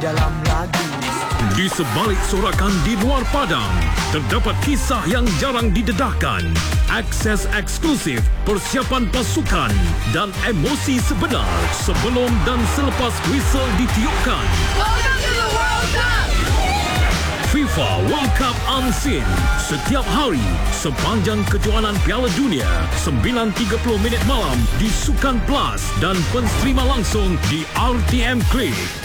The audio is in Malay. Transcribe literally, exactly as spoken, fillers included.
dalam lagu. Di sebalik sorakan di luar padang, terdapat kisah yang jarang didedahkan, akses eksklusif, persiapan pasukan dan emosi sebenar sebelum dan selepas whistle ditiupkan. Welcome to the World Cup! FIFA World Cup Unseen setiap hari sepanjang kejohanan Piala Dunia sembilan tiga puluh minit malam di Sukan Plus dan penstrima langsung di R T M Klik.